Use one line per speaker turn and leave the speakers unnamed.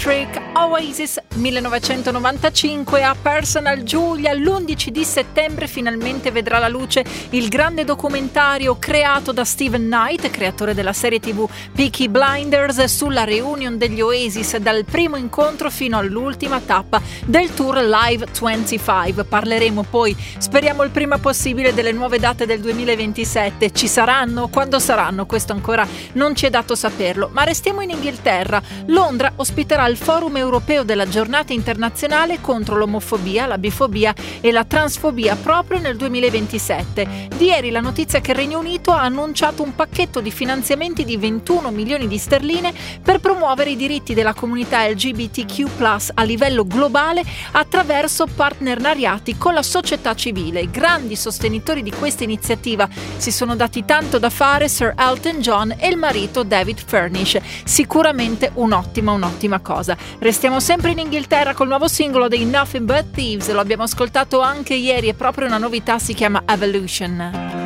Electric, Oasis 1995 a Personal Julia. L'11 di settembre finalmente vedrà la luce il grande documentario creato da Steven Knight, creatore della serie TV Peaky Blinders, sulla reunion degli Oasis dal primo incontro fino all'ultima tappa del tour Live 25. Parleremo poi, speriamo il prima possibile, delle nuove date del 2027. Ci saranno? Quando saranno? Questo ancora non ci è dato saperlo, ma restiamo in Inghilterra. Londra ospiterà il Forum Europeo della Giornata Internazionale contro l'omofobia, la bifobia e la transfobia proprio nel 2027. Di ieri la notizia che il Regno Unito ha annunciato un pacchetto di finanziamenti di 21 milioni di sterline per promuovere i diritti della comunità LGBTQ+ a livello globale attraverso partenariati con la società civile. Grandi sostenitori di questa iniziativa si sono dati tanto da fare Sir Elton John e il marito David Furnish. Sicuramente un'ottima cosa. Restiamo sempre in Inghilterra col nuovo singolo dei Nothing But Thieves. Lo abbiamo ascoltato anche ieri, è proprio una novità, si chiama Evolution.